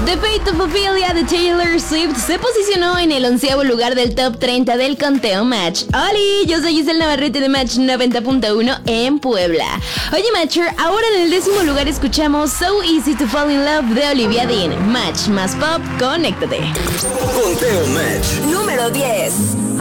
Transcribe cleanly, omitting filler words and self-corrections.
The Fate of Ophelia de Taylor Swift se posicionó en el 11º lugar del top 30 del conteo Match. ¡Holi! Yo soy Giselle Navarrete de Match 90.1 en Puebla. Oye, Matcher, ahora en el 10º lugar escuchamos So Easy to Fall in Love de Olivia Dean. Match más pop, conéctate. Conteo Match número 10.